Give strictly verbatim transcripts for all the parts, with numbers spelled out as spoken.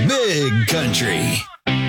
Big Country.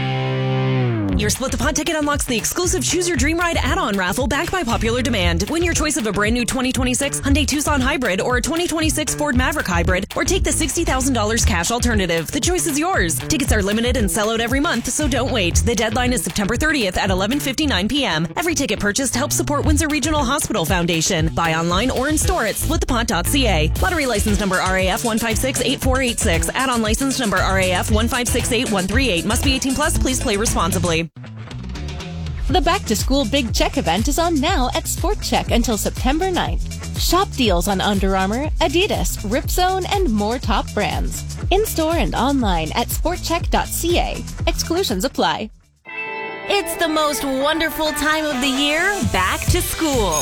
Your Split the Pot ticket unlocks the exclusive Choose Your Dream Ride add-on raffle backed by popular demand. Win your choice of a brand new twenty twenty-six Hyundai Tucson Hybrid or a twenty twenty-six Ford Maverick Hybrid, or take the sixty thousand dollars cash alternative. The choice is yours. Tickets are limited and sell out every month, so don't wait. The deadline is September thirtieth at eleven fifty-nine p.m. Every ticket purchased helps support Windsor Regional Hospital Foundation. Buy online or in store at split the pot dot c a. Lottery license number R A F one five six eight four eight six. Add-on license number R A F one five six eight one three eight. Must be eighteen plus. Please play responsibly. The Back to School Big Check event is on now at Sport Check until September ninth. Shop deals on Under Armour, Adidas, Ripzone, and more top brands. In-store and online at sport check dot c a. Exclusions apply. It's the most wonderful time of the year, back to school.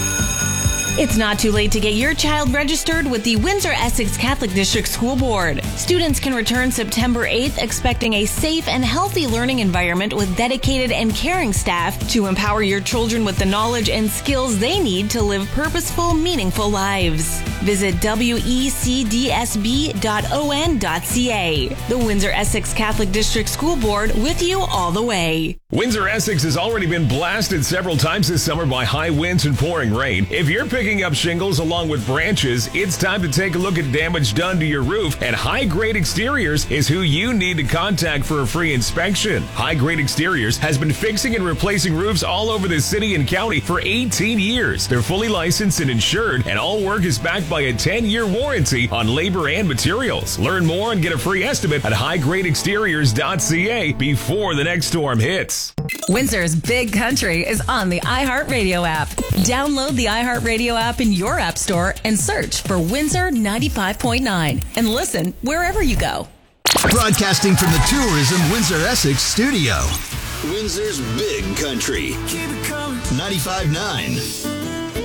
It's not too late to get your child registered with the Windsor-Essex Catholic District School Board. Students can return September eighth expecting a safe and healthy learning environment with dedicated and caring staff to empower your children with the knowledge and skills they need to live purposeful, meaningful lives. Visit w e c d s b dot o n dot c a. The Windsor-Essex Catholic District School Board, with you all the way. Windsor-Essex has already been blasted several times this summer by high winds and pouring rain. If you're picking up shingles along with branches, it's time to take a look at damage done to your roof, and High Grade Exteriors is who you need to contact for a free inspection. High Grade Exteriors has been fixing and replacing roofs all over the city and county for eighteen years. They're fully licensed and insured, and all work is backed by a ten-year warranty on labor and materials. Learn more and get a free estimate at high grade exteriors dot c a before the next storm hits. Windsor's Big Country is on the iHeartRadio app. Download the iHeartRadio app in your app store and search for Windsor ninety-five point nine and listen wherever you go. Broadcasting from the Tourism Windsor-Essex studio. Windsor's Big Country. ninety-five point nine.